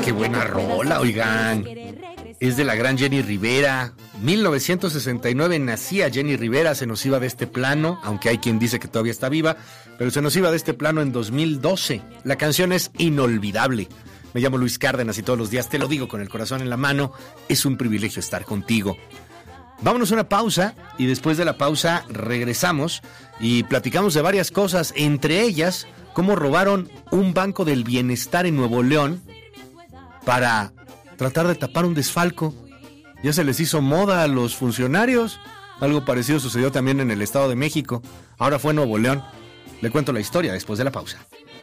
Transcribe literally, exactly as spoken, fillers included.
qué buena rola, oigan. Es de la gran Jenny Rivera. mil novecientos sesenta y nueve nacía Jenny Rivera, se nos iba de este plano, aunque hay quien dice que todavía está viva, pero se nos iba de este plano en dos mil doce. La canción es inolvidable. Me llamo Luis Cárdenas y todos los días te lo digo con el corazón en la mano, es un privilegio estar contigo. Vámonos a una pausa y después de la pausa regresamos y platicamos de varias cosas, entre ellas cómo robaron un banco del bienestar en Nuevo León para tratar de tapar un desfalco. Ya se les hizo moda a los funcionarios. Algo parecido sucedió también en el Estado de México. Ahora fue Nuevo León. Le cuento la historia después de la pausa.